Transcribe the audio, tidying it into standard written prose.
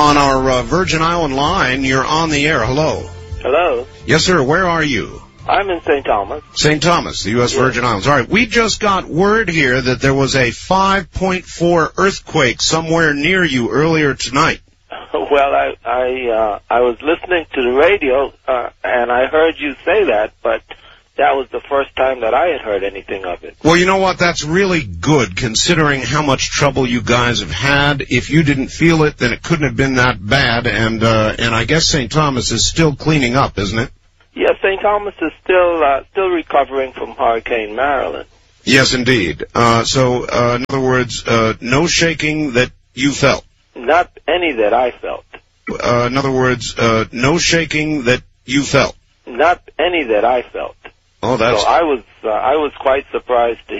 on our Virgin Island line. You're on the air. Hello. Hello. Yes, sir. Where are you? I'm in St. Thomas. St. Thomas, the U.S. Virgin Islands. All right. We just got word here that there was a 5.4 earthquake somewhere near you earlier tonight. Well, I was listening to the radio, and I heard you say that, but that was the first time that I had heard anything of it. Well, you know what? That's really good, considering how much trouble you guys have had. If you didn't feel it, then it couldn't have been that bad, and I guess St. Thomas is still cleaning up, isn't it? Yes, St. Thomas is still recovering from Hurricane Marilyn. Yes, indeed. So, in other words, no shaking that you felt. Not any that I felt. In other words, no shaking that you felt. Not any that I felt. Oh, that's... So I was quite surprised to